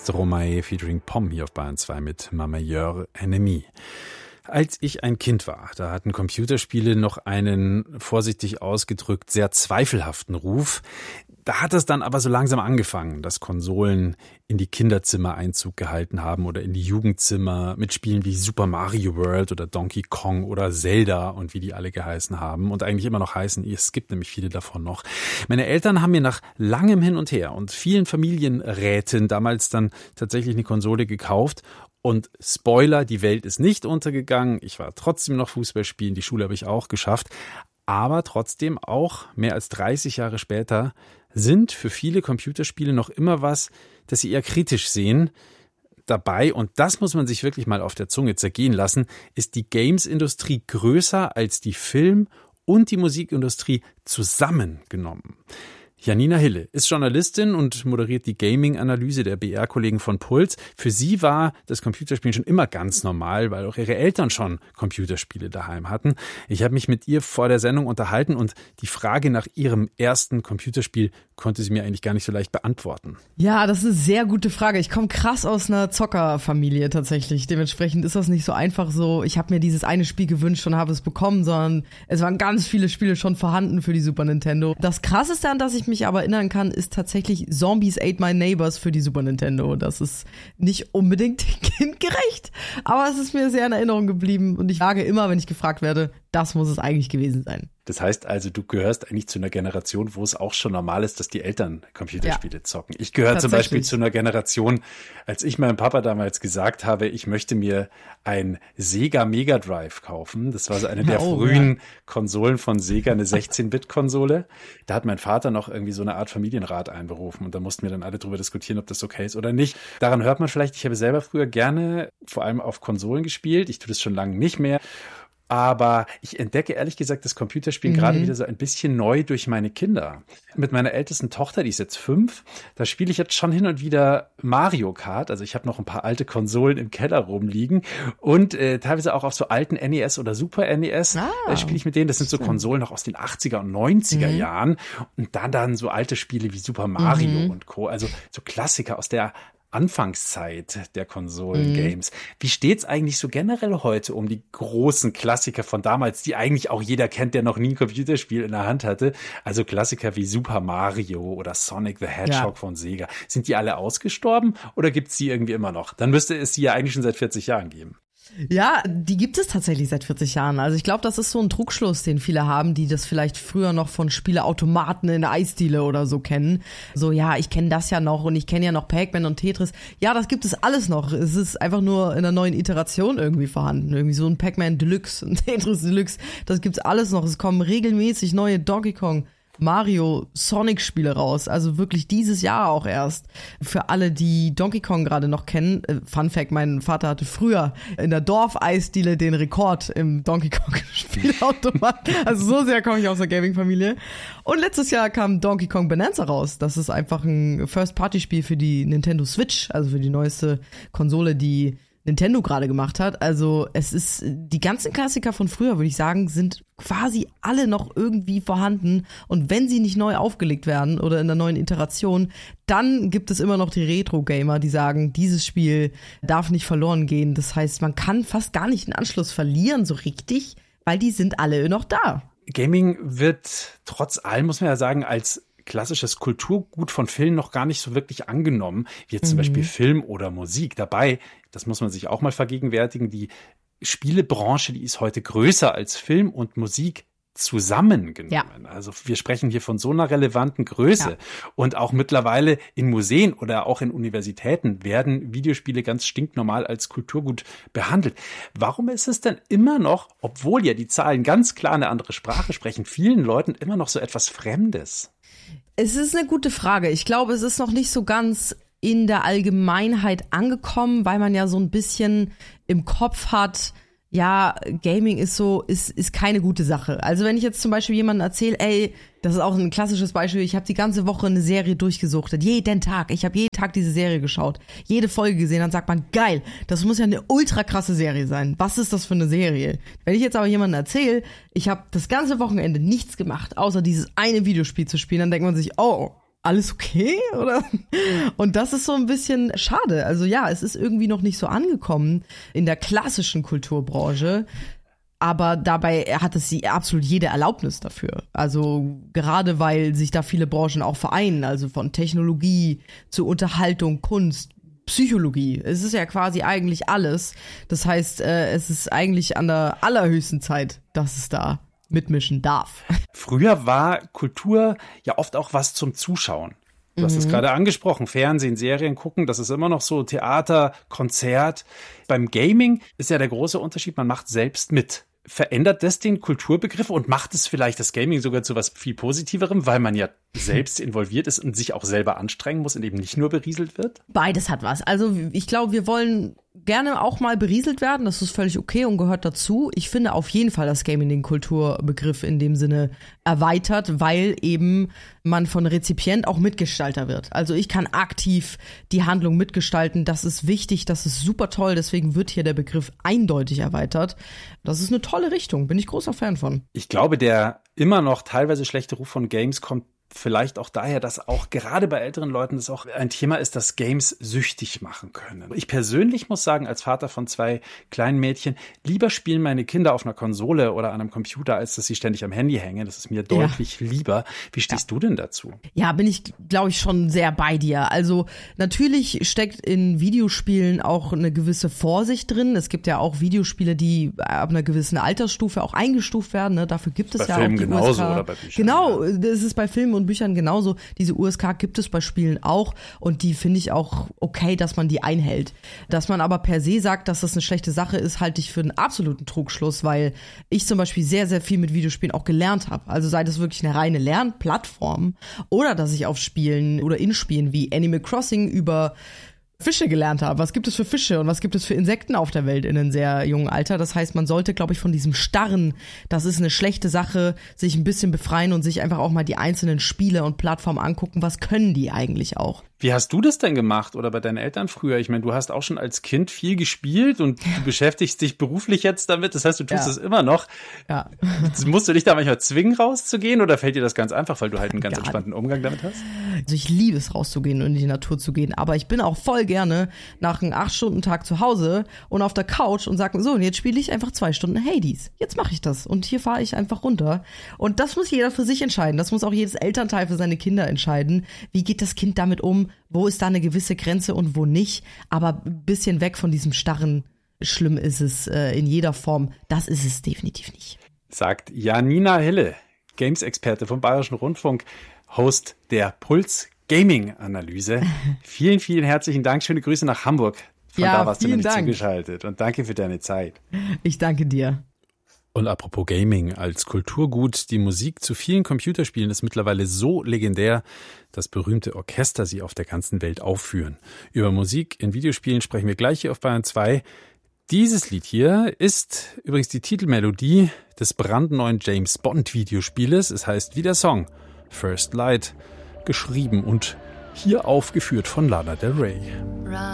Stromae featuring Pom hier auf Bayern 2 mit Ma meilleure ennemie. Als ich ein Kind war, da hatten Computerspiele noch einen, vorsichtig ausgedrückt, sehr zweifelhaften Ruf. Da hat es dann aber so langsam angefangen, dass Konsolen in die Kinderzimmer Einzug gehalten haben oder in die Jugendzimmer mit Spielen wie Super Mario World oder Donkey Kong oder Zelda und wie die alle geheißen haben und eigentlich immer noch heißen. Es gibt nämlich viele davon noch. Meine Eltern haben mir nach langem Hin und Her und vielen Familienräten damals dann tatsächlich eine Konsole gekauft. Und Spoiler, die Welt ist nicht untergegangen. Ich war trotzdem noch Fußball spielen, die Schule habe ich auch geschafft. Aber trotzdem auch mehr als 30 Jahre später sind für viele Computerspiele noch immer was, das sie eher kritisch sehen. Dabei, und das muss man sich wirklich mal auf der Zunge zergehen lassen, ist die Games-Industrie größer als die Film- und die Musikindustrie zusammengenommen. Janina Hille ist Journalistin und moderiert die Gaming-Analyse der BR-Kollegen von Puls. Für sie war das Computerspielen schon immer ganz normal, weil auch ihre Eltern schon Computerspiele daheim hatten. Ich habe mich mit ihr vor der Sendung unterhalten und die Frage nach ihrem ersten Computerspiel konnte sie mir eigentlich gar nicht so leicht beantworten. Ja, das ist eine sehr gute Frage. Ich komme krass aus einer Zockerfamilie tatsächlich. Dementsprechend ist das nicht so einfach so, ich habe mir dieses eine Spiel gewünscht und habe es bekommen, sondern es waren ganz viele Spiele schon vorhanden für die Super Nintendo. Das Krasseste, an das ich mich aber erinnern kann, ist tatsächlich Zombies Ate My Neighbors für die Super Nintendo. Das ist nicht unbedingt kindgerecht, aber es ist mir sehr in Erinnerung geblieben und ich sage immer, wenn ich gefragt werde, das muss es eigentlich gewesen sein. Das heißt also, du gehörst eigentlich zu einer Generation, wo es auch schon normal ist, dass die Eltern Computerspiele zocken. Ich gehöre zum Beispiel zu einer Generation, als ich meinem Papa damals gesagt habe, ich möchte mir ein Sega Mega Drive kaufen. Das war so eine der frühen Konsolen von Sega, eine 16-Bit-Konsole. Da hat mein Vater noch irgendwie so eine Art Familienrat einberufen und da mussten wir dann alle drüber diskutieren, ob das okay ist oder nicht. Daran hört man vielleicht, ich habe selber früher gerne vor allem auf Konsolen gespielt. Ich tue das schon lange nicht mehr. Aber ich entdecke ehrlich gesagt das Computerspielen gerade wieder so ein bisschen neu durch meine Kinder. Mit meiner ältesten Tochter, die ist jetzt 5, da spiele ich jetzt schon hin und wieder Mario Kart. Also ich habe noch ein paar alte Konsolen im Keller rumliegen und teilweise auch auf so alten NES oder Super NES spiele ich mit denen. Das sind so Konsolen noch aus den 80er und 90er Jahren. Und dann so alte Spiele wie Super Mario und Co. Also so Klassiker aus der Anfangszeit der Konsolen-Games. Wie steht's eigentlich so generell heute um die großen Klassiker von damals, die eigentlich auch jeder kennt, der noch nie ein Computerspiel in der Hand hatte? Also Klassiker wie Super Mario oder Sonic the Hedgehog von Sega. Sind die alle ausgestorben oder gibt's die irgendwie immer noch? Dann müsste es die ja eigentlich schon seit 40 Jahren geben. Ja, die gibt es tatsächlich seit 40 Jahren. Also ich glaube, das ist so ein Trugschluss, den viele haben, die das vielleicht früher noch von Spieleautomaten in der Eisdiele oder so kennen. So, ja, ich kenne das ja noch und ich kenne ja noch Pac-Man und Tetris. Ja, das gibt es alles noch. Es ist einfach nur in einer neuen Iteration irgendwie vorhanden. Irgendwie so ein Pac-Man Deluxe, ein Tetris Deluxe. Das gibt's alles noch. Es kommen regelmäßig neue Donkey Kong, Mario, Sonic-Spiele raus. Also wirklich dieses Jahr auch erst. Für alle, die Donkey Kong gerade noch kennen, Fun Fact, mein Vater hatte früher in der Dorfeisdiele den Rekord im Donkey Kong-Spielautomat. Also so sehr komme ich aus der Gaming-Familie. Und letztes Jahr kam Donkey Kong Bonanza raus. Das ist einfach ein First-Party-Spiel für die Nintendo Switch, also für die neueste Konsole, die Nintendo gerade gemacht hat. Also es ist, die ganzen Klassiker von früher, würde ich sagen, sind quasi alle noch irgendwie vorhanden. Und wenn sie nicht neu aufgelegt werden oder in der neuen Iteration, dann gibt es immer noch die Retro-Gamer, die sagen, dieses Spiel darf nicht verloren gehen. Das heißt, man kann fast gar nicht einen Anschluss verlieren, so richtig, weil die sind alle noch da. Gaming wird trotz allem, muss man ja sagen, als klassisches Kulturgut von Filmen noch gar nicht so wirklich angenommen, wie jetzt zum Beispiel Film oder Musik. Dabei, das muss man sich auch mal vergegenwärtigen, die Spielebranche, die ist heute größer als Film und Musik zusammengenommen. Ja. Also wir sprechen hier von so einer relevanten Größe. Ja. Und auch mittlerweile in Museen oder auch in Universitäten werden Videospiele ganz stinknormal als Kulturgut behandelt. Warum ist es denn immer noch, obwohl ja die Zahlen ganz klar eine andere Sprache sprechen, vielen Leuten immer noch so etwas Fremdes? Es ist eine gute Frage. Ich glaube, es ist noch nicht so ganz in der Allgemeinheit angekommen, weil man ja so ein bisschen im Kopf hat, ja, Gaming ist keine gute Sache. Also wenn ich jetzt zum Beispiel jemandem erzähle, ey, das ist auch ein klassisches Beispiel, ich habe die ganze Woche eine Serie durchgesuchtet, jeden Tag, ich habe jeden Tag diese Serie geschaut, jede Folge gesehen, dann sagt man, geil, das muss ja eine ultra krasse Serie sein. Was ist das für eine Serie? Wenn ich jetzt aber jemandem erzähle, ich habe das ganze Wochenende nichts gemacht, außer dieses eine Videospiel zu spielen, dann denkt man sich, oh, alles okay, oder? Und das ist so ein bisschen schade. Also ja, es ist irgendwie noch nicht so angekommen in der klassischen Kulturbranche. Aber dabei hat es absolut jede Erlaubnis dafür. Also gerade weil sich da viele Branchen auch vereinen, also von Technologie zu Unterhaltung, Kunst, Psychologie. Es ist ja quasi eigentlich alles. Das heißt, es ist eigentlich an der allerhöchsten Zeit, dass es da mitmischen darf. Früher war Kultur ja oft auch was zum Zuschauen. Du hast es gerade angesprochen, Fernsehen, Serien gucken, das ist immer noch so, Theater, Konzert. Beim Gaming ist ja der große Unterschied, man macht selbst mit. Verändert das den Kulturbegriff und macht es vielleicht das Gaming sogar zu was viel Positiverem, weil man ja selbst involviert ist und sich auch selber anstrengen muss und eben nicht nur berieselt wird? Beides hat was. Also ich glaube, wir wollen gerne auch mal berieselt werden. Das ist völlig okay und gehört dazu. Ich finde auf jeden Fall, dass Gaming den Kulturbegriff in dem Sinne erweitert, weil eben man von Rezipient auch Mitgestalter wird. Also ich kann aktiv die Handlung mitgestalten. Das ist wichtig, das ist super toll. Deswegen wird hier der Begriff eindeutig erweitert. Das ist eine tolle Richtung. Bin ich großer Fan von. Ich glaube, der immer noch teilweise schlechte Ruf von Games kommt vielleicht auch daher, dass auch gerade bei älteren Leuten das auch ein Thema ist, dass Games süchtig machen können. Ich persönlich muss sagen, als Vater von 2 kleinen Mädchen, lieber spielen meine Kinder auf einer Konsole oder an einem Computer, als dass sie ständig am Handy hängen. Das ist mir deutlich lieber. Wie stehst du denn dazu? Ja, bin ich, glaube ich, schon sehr bei dir. Also natürlich steckt in Videospielen auch eine gewisse Vorsicht drin. Es gibt ja auch Videospiele, die ab einer gewissen Altersstufe auch eingestuft werden. Ne? Dafür gibt es ja Filmen auch die genauso USK. Oder bei Büchern. Genau, das ist bei Filmen und Büchern genauso. Diese USK gibt es bei Spielen auch und die finde ich auch okay, dass man die einhält. Dass man aber per se sagt, dass das eine schlechte Sache ist, halte ich für einen absoluten Trugschluss, weil ich zum Beispiel sehr, sehr viel mit Videospielen auch gelernt habe. Also sei das wirklich eine reine Lernplattform oder dass ich auf Spielen oder in Spielen wie Animal Crossing über Fische gelernt habe. Was gibt es für Fische und was gibt es für Insekten auf der Welt in einem sehr jungen Alter? Das heißt, man sollte, glaube ich, von diesem Starren, das ist eine schlechte Sache, sich ein bisschen befreien und sich einfach auch mal die einzelnen Spiele und Plattformen angucken. Was können die eigentlich auch? Wie hast du das denn gemacht oder bei deinen Eltern früher? Ich meine, du hast auch schon als Kind viel gespielt und du beschäftigst dich beruflich jetzt damit. Das heißt, du tust es immer noch. Ja. Musst du dich da manchmal zwingen, rauszugehen oder fällt dir das ganz einfach, weil du halt einen ganz entspannten Umgang damit hast? Also ich liebe es, rauszugehen und in die Natur zu gehen. Aber ich bin auch voll gerne nach einem 8-Stunden-Tag zu Hause und auf der Couch und sage, so, und jetzt spiele ich einfach 2 Stunden Hades. Jetzt mache ich das. Und hier fahre ich einfach runter. Und das muss jeder für sich entscheiden. Das muss auch jedes Elternteil für seine Kinder entscheiden. Wie geht das Kind damit um? Wo ist da eine gewisse Grenze und wo nicht? Aber ein bisschen weg von diesem starren, schlimm ist es in jeder Form. Das ist es definitiv nicht. Sagt Janina Hille, Games-Experte vom Bayerischen Rundfunk, Host der Puls Gaming Analyse. Vielen, vielen herzlichen Dank. Schöne Grüße nach Hamburg. Von da warst du nämlich zugeschaltet. Und danke für deine Zeit. Ich danke dir. Und apropos Gaming als Kulturgut, die Musik zu vielen Computerspielen ist mittlerweile so legendär, dass berühmte Orchester sie auf der ganzen Welt aufführen. Über Musik in Videospielen sprechen wir gleich hier auf Bayern 2. Dieses Lied hier ist übrigens die Titelmelodie des brandneuen James Bond Videospieles. Es heißt wie der Song First Light, geschrieben und hier aufgeführt von Lana Del Rey.